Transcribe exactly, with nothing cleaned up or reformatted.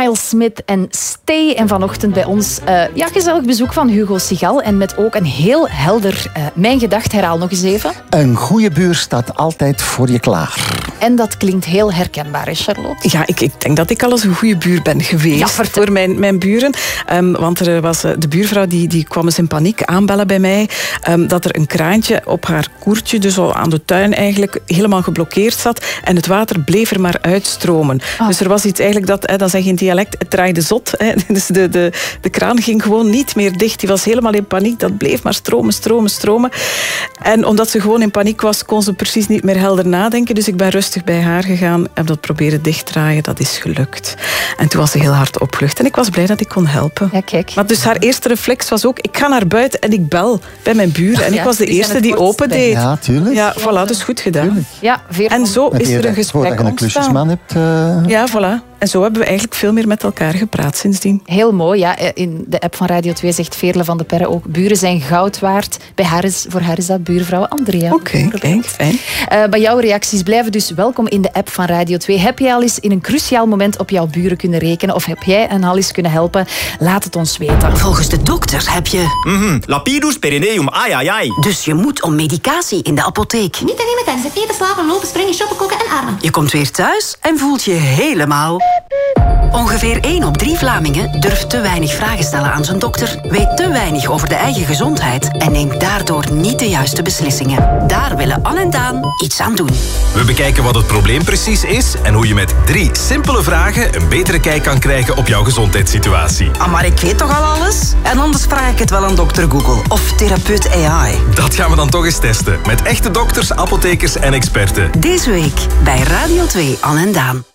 Miles Smith en Stay. En vanochtend bij ons uh, ja, gezellig bezoek van Hugo Sigal. En met ook een heel helder uh, Mijn Gedacht. Herhaal nog eens even. Een goede buur staat altijd voor je klaar. En dat klinkt heel herkenbaar, hè, Charlotte? Ja, ik, ik denk dat ik al eens een goede buur ben geweest ja, voor mijn, mijn buren. Um, want er was uh, de buurvrouw die, die kwam eens in paniek aanbellen bij mij. Um, dat er een kraantje op haar koertje, dus al aan de tuin eigenlijk, helemaal geblokkeerd zat. En het water bleef er maar uitstromen. Oh. Dus er was iets eigenlijk dat, hè, dat zeg je in dialect, het draaide zot. Hè. Dus de, de, de kraan ging gewoon niet meer dicht. Die was helemaal in paniek. Dat bleef maar stromen, stromen, stromen. En omdat ze gewoon in paniek was, kon ze precies niet meer helder nadenken. Dus ik ben rustig bij haar gegaan, heb dat proberen dichtdraaien. Dat is gelukt. En toen was ze heel hard opgelucht. En ik was blij dat ik kon helpen. Ja, kijk. Maar dus haar eerste reflex was ook, ik ga naar buiten en ik bel bij mijn buren. En ja, ik was de eerste die open deed. Ja, tuurlijk. Ja, voilà, dus goed gedaan. Ja, en zo is er een gesprek ontstaan. Een klusjesman hebt. Uh... Ja, voilà. En zo hebben we eigenlijk veel meer met elkaar gepraat sindsdien. Heel mooi, ja. In de app van Radio twee zegt Veerle van de Perre ook, buren zijn goud waard. Bij haar is, voor haar is dat buurvrouw Andrea. Oké, okay, fijn. Uh, maar jouw reacties blijven dus welkom in de app van Radio twee. Heb jij al eens in een cruciaal moment op jouw buren kunnen rekenen? Of heb jij hen al eens kunnen helpen? Laat het ons weten. Volgens de dokter heb je... Mm-hmm. Lapidus perineum, ai ai ai. Dus je moet om medicatie in de apotheek. Niet alleen met tijdens het eten, slapen, lopen, springen, shoppen, koken en ademen. Je komt weer thuis en voelt je helemaal... Ongeveer één op drie Vlamingen durft te weinig vragen stellen aan zijn dokter, weet te weinig over de eigen gezondheid en neemt daardoor niet de juiste beslissingen. Daar willen Anne en Daan iets aan doen. We bekijken wat het probleem precies is en hoe je met drie simpele vragen een betere kijk kan krijgen op jouw gezondheidssituatie. Ah, maar ik weet toch al alles? En anders vraag ik het wel aan dokter Google of therapeut A I. Dat gaan we dan toch eens testen met echte dokters, apothekers en experten. Deze week bij Radio twee Anne en Daan.